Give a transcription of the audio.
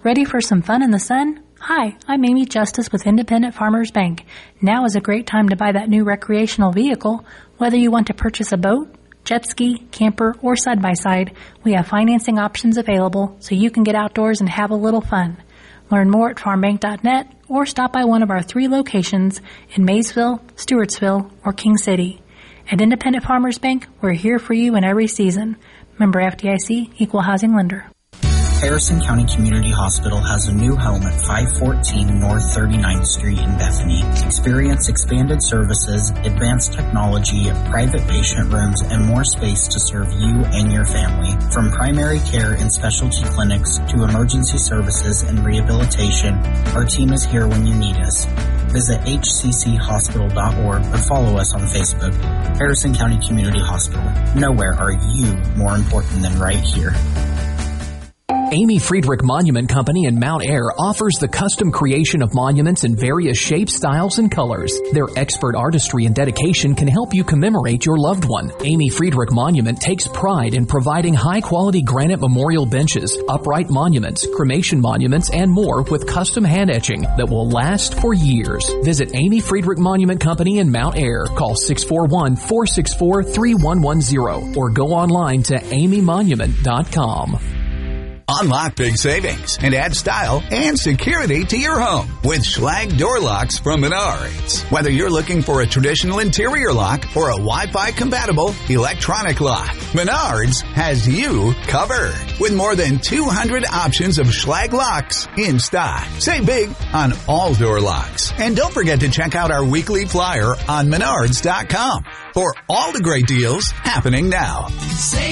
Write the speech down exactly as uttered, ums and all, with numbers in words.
Ready for some fun in the sun? Hi, I'm Amy Justice with Independent Farmers Bank. Now is a great time to buy that new recreational vehicle. Whether you want to purchase a boat, jet ski, camper, or side-by-side, we have financing options available so you can get outdoors and have a little fun. Learn more at farm bank dot net or stop by one of our three locations in Maysville, Stewartsville, or King City. At Independent Farmers Bank, we're here for you in every season. Member F D I C, Equal Housing Lender. Harrison County Community Hospital has a new home at five fourteen North thirty-ninth Street in Bethany. Experience expanded services, advanced technology, private patient rooms, and more space to serve you and your family. From primary care and specialty clinics to emergency services and rehabilitation, our team is here when you need us. Visit H C C hospital dot org or follow us on Facebook. Harrison County Community Hospital. Nowhere are you more important than right here. Amy Friedrich Monument Company in Mount Ayr offers the custom creation of monuments in various shapes, styles, and colors. Their expert artistry and dedication can help you commemorate your loved one. Amy Friedrich Monument takes pride in providing high-quality granite memorial benches, upright monuments, cremation monuments, and more with custom hand etching that will last for years. Visit Amy Friedrich Monument Company in Mount Ayr. Call six four one, four six four, three one one zero or go online to amy monument dot com. Unlock big savings and add style and security to your home with Schlage Door Locks from Menards. Whether you're looking for a traditional interior lock or a Wi-Fi compatible electronic lock, Menards has you covered with more than two hundred options of Schlage locks in stock. Save big on all door locks. And don't forget to check out our weekly flyer on menards dot com for all the great deals happening now. Save